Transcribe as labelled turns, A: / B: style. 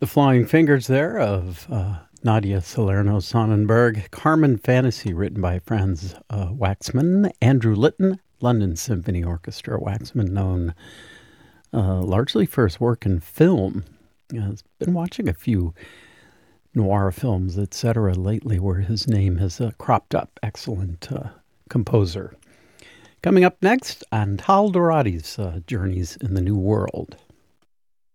A: The Flying Fingers there of Nadia Salerno Sonnenberg. Carmen Fantasy, written by Franz Waxman. Andrew Litton, London Symphony Orchestra. Waxman, known largely for his work in film. I've been watching a few noir films, etc., lately where his name has cropped up. Excellent composer. Coming up next, Antal Dourati's Journeys in the New World.